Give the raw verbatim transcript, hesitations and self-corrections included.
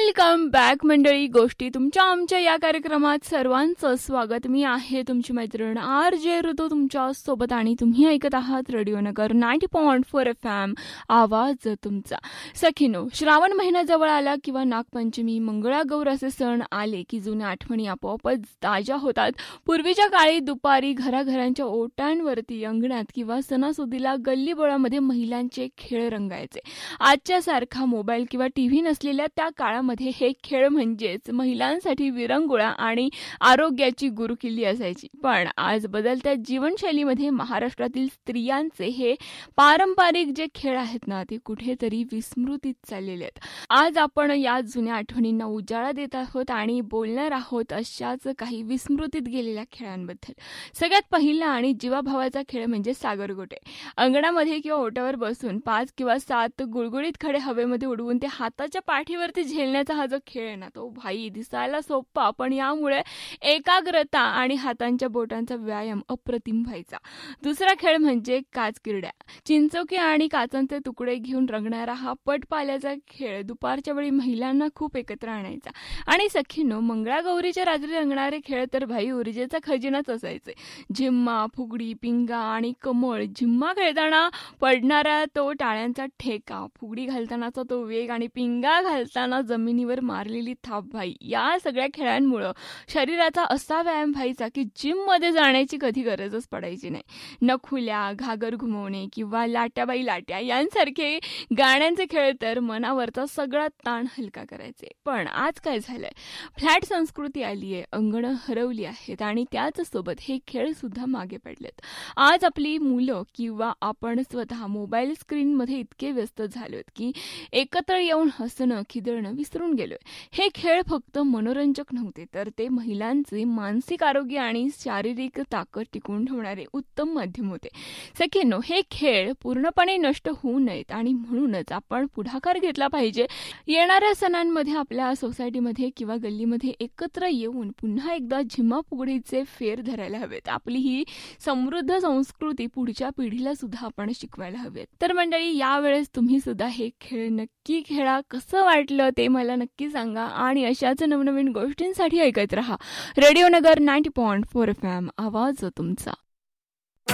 Welcome back मंडळी. गोष्टी तुमच्या आमच्या या कार्यक्रमात सर्वांचं स्वागत. मी आहे तुमची मैत्रीण आर जे ऋतू तुमच्या सोबत आणि तुम्ही ऐकत आहात रेडिओ नगर ninety point four F M, आवाज तुमचा. सखीनो, श्रावण महिना जवळ आला किंवा नागपंचमी, मंगळागौर असे सण आले की जुन्या आठवणी आपोआपच ताज्या होतात. पूर्वीच्या काळी दुपारी घराघरांच्या ओटांवरती, अंगणात किंवा सणासुदीला गल्लीबोळामध्ये महिलांचे खेळ रंगायचे. आजच्या सारखा मोबाईल किंवा टीव्ही नसलेल्या त्या काळामध्ये हे खेळ म्हणजेच महिलांसाठी विरंगुळा आणि आरोग्याची गुरुकिल्ली असायची. पण आज बदलत्या जीवनशैलीमध्ये महाराष्ट्रातील स्त्रियांचे हे पारंपरिक जे खेळ आहेत ना, ते कुठेतरी विस्मृतीत चाललेले आहेत. आज आपण या जुन्या आठवणींना उजाळा देत आहोत आणि बोलणार आहोत अशाच काही विस्मृतीत गेलेल्या खेळांबद्दल. सगळ्यात पहिला आणि जीवाभावाचा खेळ म्हणजे सागरगोटे. अंगणामध्ये किंवा ओट्यावर बसून पाच किंवा सात गुळगुळीत खडे हवेमध्ये उडवून ते हाताच्या पाठीवरती झेलण्याचा हा जो खेळ आहे ना, तो भाई दिसायला सोपा, पण यामुळे एकाग्रता आणि हातांच्या बोटांचा व्यायाम अप्रतिम व्हायचा. दुसरा खेळ म्हणजे काचकिरड्या. चिंचोके आणि काचांचे तुकडे घेऊन रंगणारा हा पटपाल्याचा खेळ दुपारच्या वेळी महिलांना खूप एकत्र आणायचा. आणि सखीनो, मंगळागौरीच्या रात्री रंगणारे खेळ तर भाई ऊर्जेचा खजिनाच असायचे. झिम्मा, फुगडी, पिंगा आणि कमळ. झिम्मा खेळताना पडणारा तो टाळ्यांचा ठेका, फुगडी घालतानाचा तो वेग आणि पिंगा घालताना जमिनीवर मारलेली थाप भाई. या सगळ्या खेळांमुळं शरीराचा असा व्यायाम व्हायचा की जिम मध्ये जाण्याची कधी गरजच पडायची नाही. नखुल्या, घागर घुमवणे किंवा लाट्याबाई लाट्या यांसारखे गाण्यांचे खेळ तर मनावरचा सगळा ताण हलका करायचे. पण आज काय झालंय, फ्लॅट संस्कृती आली आहे, अंगणं हरवली आहेत आणि त्याच सोबत हे खेळ सुद्धा मागे पडलेत. आज आपली मुलं किंवा आपण स्वतः मोबाईल स्क्रीन मध्ये इतके व्यस्त झालोत की एकत्र येऊन हसणं, खिदळणं विसरून गेलोय. हे खेळ फक्त मनोरंजक नव्हते, तर ते महिलांचे मानसिक आरोग्य आणि शारीरिक ताकद टिकवून ठेवणारे उत्तम माध्यम होते. सखींनो, हे खेळ पूर्णपणे नष्ट होऊ नयेत आणि म्हणूनच आपण पुढाकार घेतला पाहिजे. येणाऱ्या सणांमध्ये आपल्या सोसायटीमध्ये किंवा गल्लीमध्ये एकत्र येऊन पुन्हा एकदा झिम्मा फुगडीचे फेर धरायला हवेत. आपली ही समृद्ध संस्कृती पुढच्या पिढीला सुद्धा आपण शिकवायला हवेत. तर मंडळी, यावेळेस तुम्ही सुद्धा हे खेळ नक्की खेळा. कसं वाटलं ते मला नक्की सांगा आणि अशाच नवनवीन गोष्टींसाठी ऐकत रहा रेडिओ नगर ninety point four F M, आवाज तुमचा.